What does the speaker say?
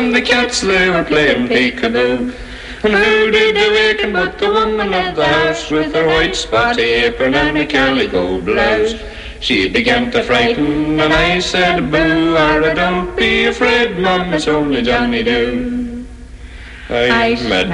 The cats they were playing peekaboo. And who did they waken but the woman of the house, with her white spotty apron and a calico blouse. She began to frighten, and I said, boo, or don't be afraid, Mum, it's only Johnny Doo. I met